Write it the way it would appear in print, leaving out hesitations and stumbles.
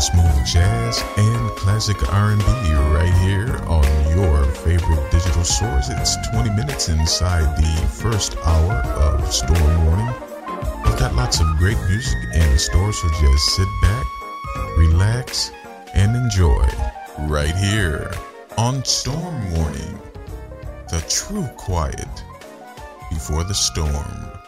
smooth jazz and classic R&B right here on your favorite digital source. It's 20 minutes inside the first hour of Storm Morning. I've got lots of great music in store, so just sit back, relax, and enjoy right here on Storm Morning. The true quiet before the storm.